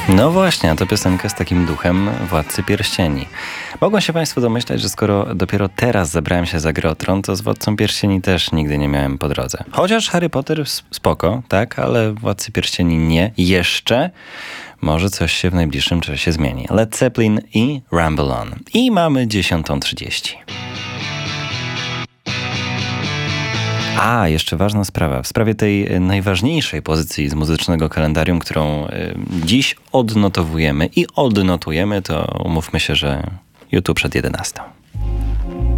No właśnie, a to piosenka z takim duchem Władcy Pierścieni. Mogą się Państwo domyślać, że skoro dopiero teraz zabrałem się za grę o Tron, to z Władcą Pierścieni też nigdy nie miałem po drodze. Chociaż Harry Potter spoko, tak, ale Władcy Pierścieni nie. Jeszcze. Może coś się w najbliższym czasie zmieni. Led Zeppelin i Ramble On. I mamy 10:30. A, jeszcze ważna sprawa. W sprawie tej najważniejszej pozycji z muzycznego kalendarium, którą dziś odnotowujemy i odnotujemy, to umówmy się, że YouTube przed 11.